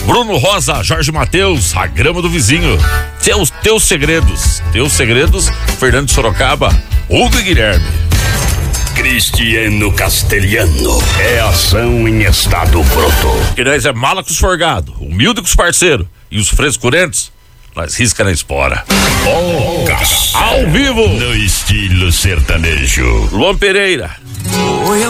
Bruno Rosa, Jorge Mateus, a grama do vizinho. Teus segredos, Fernando de Sorocaba, Hugo e Guilherme. Cristiano Castelhano, é ação em estado bruto. Que nós é mala com os forgados, humilde com os parceiros e os frescurentos, nós risca na espora. Ocas, ao vivo, no estilo sertanejo. Luan Pereira.